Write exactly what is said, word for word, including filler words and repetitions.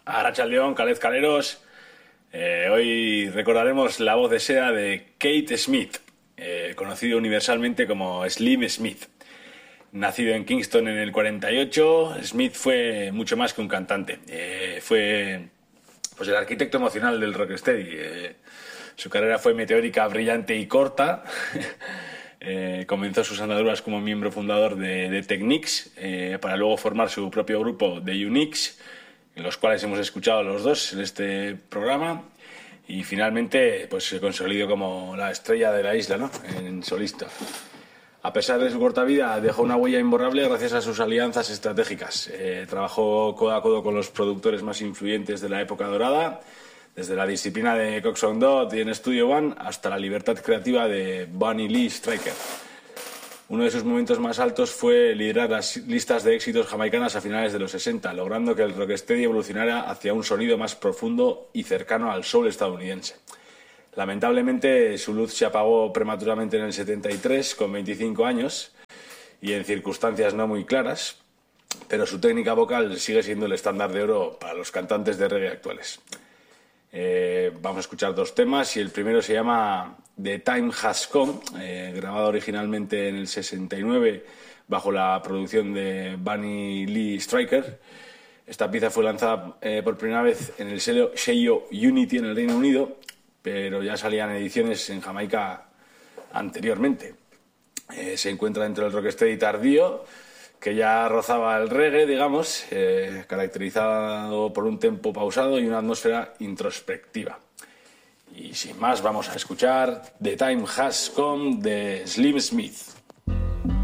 Arratsaldeon, Calez Caleros. Eh, hoy recordaremos la voz de seda de Keith Smith, eh, conocido universalmente como Slim Smith. Nacido en Kingston en el cuarenta y ocho, Smith fue mucho más que un cantante. Eh, fue pues el arquitecto emocional del rocksteady. Eh, su carrera fue meteórica, brillante y corta. Eh, comenzó sus andaduras como miembro fundador de, de Technics, eh, para luego formar su propio grupo The Uniques, en los cuales hemos escuchado los dos en este programa, y finalmente pues se consolidó como la estrella de la isla, ¿no?, en solista. A pesar de su corta vida, dejó una huella imborrable gracias a sus alianzas estratégicas. Eh, trabajó codo a codo con los productores más influyentes de la época dorada, desde la disciplina de Cox and Dot y en Studio One hasta la libertad creativa de Bunny Lee Stryker. Uno de sus momentos más altos fue liderar las listas de éxitos jamaicanas a finales de los sesenta, logrando que el rocksteady evolucionara hacia un sonido más profundo y cercano al soul estadounidense. Lamentablemente, su luz se apagó prematuramente en el setenta y tres, con veinticinco años, y en circunstancias no muy claras, pero su técnica vocal sigue siendo el estándar de oro para los cantantes de reggae actuales. Eh, vamos a escuchar dos temas, y el primero se llama The Time Has Come, eh, grabado originalmente en el sesenta y nueve bajo la producción de Bunny Lee Stryker. Esta pieza fue lanzada eh, por primera vez en el sello, sello Unity en el Reino Unido, pero ya salían ediciones en Jamaica anteriormente. Eh, se encuentra dentro del rocksteady tardío, que ya rozaba el reggae, digamos, eh, caracterizado por un tempo pausado y una atmósfera introspectiva. Y sin más, vamos a escuchar The Time Has Come de Slim Smith.